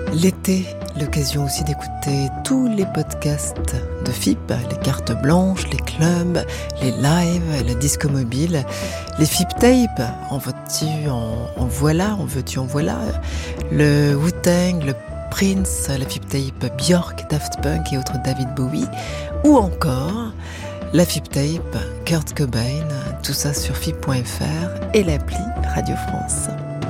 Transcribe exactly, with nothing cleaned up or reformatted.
L'été, l'occasion aussi d'écouter tous les podcasts de F I P, les cartes blanches, les clubs, les lives, la disco mobile, les F I P tapes, en veux-tu, en, en voilà, en veux-tu, en voilà, le Wu-Tang, le Prince, la F I P tape Björk, Daft Punk et autres David Bowie, ou encore la F I P tape Kurt Cobain, tout ça sur F I P point F R et l'appli Radio France.